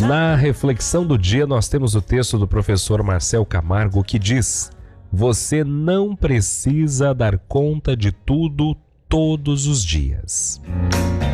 Na reflexão do dia, nós temos o texto do professor Marcel Camargo que diz: você não precisa dar conta de tudo todos os dias.